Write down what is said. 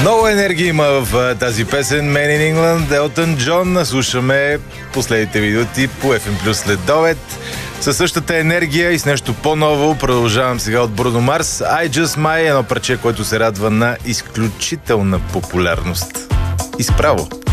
Много енергия има в тази песен Man in England, Елтън Джон. Слушаме последните минути по FM Plus следобед. Със същата енергия и с нещо по-ново продължавам сега от Bruno Mars. I Just Might, едно парче, което се радва на изключителна популярност. И справо.